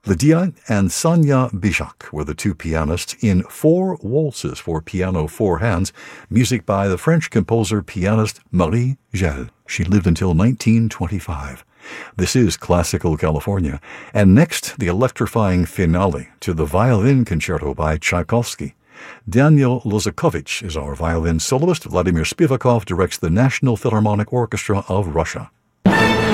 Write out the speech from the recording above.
Lydia and Sanya Bijak were the two pianists in Four Waltzes for Piano, Four Hands, music by the French composer-pianist Marie Gell. She lived until 1925. This is Classical California, and next, the electrifying finale to the Violin Concerto by Tchaikovsky. Daniel Lozakovich is our violin soloist. Vladimir Spivakov directs the National Philharmonic Orchestra of Russia.